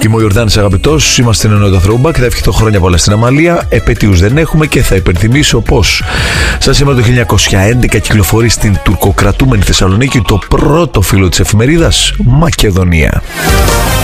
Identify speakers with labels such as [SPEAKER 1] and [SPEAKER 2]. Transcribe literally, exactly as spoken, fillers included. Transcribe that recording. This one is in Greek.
[SPEAKER 1] Είμαι ο Ιορδάνης αγαπητός, είμαστε ένα νέο Throwback. Θα ευχηθώ χρόνια πολλά στην Αμαλία. Επέτειους δεν έχουμε και θα υπενθυμίσω πως σαν σήμερα το χίλια εννιακόσια έντεκα κυκλοφορεί στην τουρκοκρατούμενη Θεσσαλονίκη το πρώτο φύλλο της εφημερίδας Μακεδονία.